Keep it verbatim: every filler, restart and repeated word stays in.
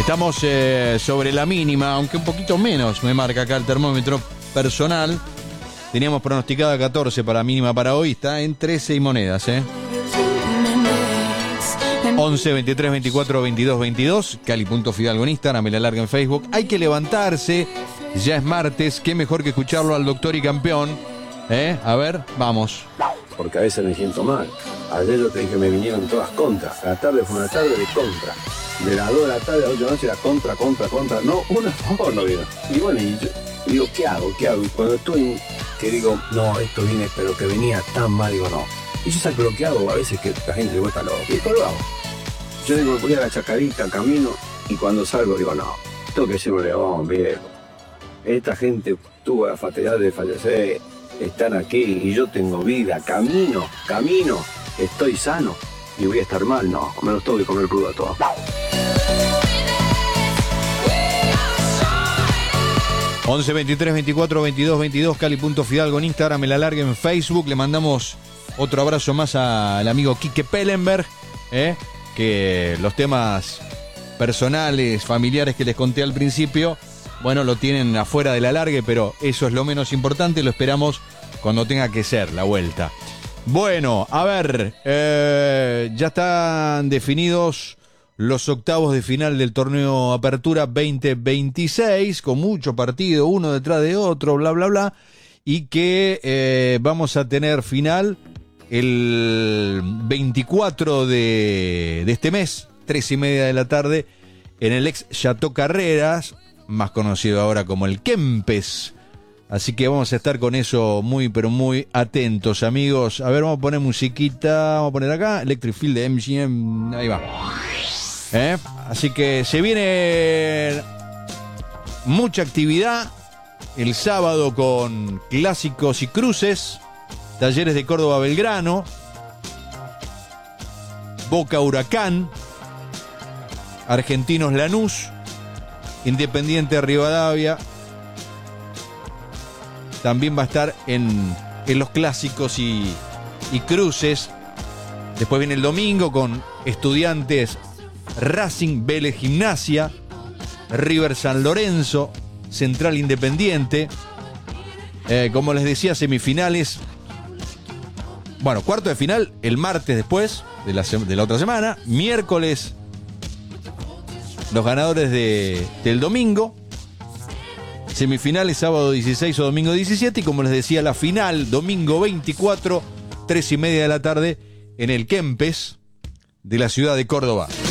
Estamos eh, sobre la mínima, aunque un poquito menos me marca acá el termómetro personal. Teníamos pronosticada catorce para mínima para hoy, está en trece y monedas, ¿eh? once, veintitrés, veinticuatro, veintidós, veintidós, Cali.Fidalgo en Instagram, me la larga en Facebook. Hay que levantarse, ya es martes, qué mejor que escucharlo al doctor y campeón, ¿eh? A ver, vamos. Porque a veces me siento mal. Ayer yo te dije que me vinieron todas contras. La tarde fue una tarde de contra. De las dos de la tarde a las ocho de la noche era contra, contra, contra. No, una favor no vino. Y bueno, y yo digo, ¿qué hago? ¿Qué hago? Y cuando estoy, que digo, no, esto viene, pero que venía tan mal, digo, no. Y yo sé, pero ¿qué hago? A veces que la gente le cuesta loco. Y después lo hago. Yo digo, voy a la chacarita, camino, y cuando salgo digo, no, tengo que ser un león, viejo. Esta gente tuvo la fatalidad de fallecer, están aquí, y yo tengo vida, camino, camino, estoy sano, y voy a estar mal, no, me los tengo que comer crudo a todos. once, veintitrés, veinticuatro, veintidós, veintidós, Cali.Fidalgo en Instagram, me la larga en Facebook. Le mandamos otro abrazo más al amigo Quique Pellenberg, ¿eh? Que los temas personales, familiares que les conté al principio, bueno, lo tienen afuera de la largue, pero eso es lo menos importante, lo esperamos cuando tenga que ser la vuelta. Bueno, a ver, eh, ya están definidos los octavos de final del torneo Apertura veinte veintiséis, con mucho partido, uno detrás de otro, bla, bla, bla, y que eh, vamos a tener final el veinticuatro de, de este mes, tres y media de la tarde, en el ex Chateau Carreras, más conocido ahora como el Kempes. Así que vamos a estar con eso muy, pero muy atentos, amigos. A ver, vamos a poner musiquita, vamos a poner acá, Electric Field de M G M, ahí va. ¿Eh? Así que se viene mucha actividad el sábado con clásicos y cruces. Talleres de Córdoba Belgrano, Boca Huracán, Argentinos Lanús, Independiente Rivadavia. También va a estar en, en los clásicos y, y cruces. Después viene el domingo con Estudiantes Racing, Vélez Gimnasia, River San Lorenzo, Central Independiente. Eh, como les decía, semifinales. Bueno, cuarto de final el martes después de la, de la otra semana. Miércoles los ganadores de, del domingo. Semifinales sábado dieciséis o domingo diecisiete. Y como les decía, la final domingo veinticuatro, tres y media de la tarde en el Kempes de la ciudad de Córdoba.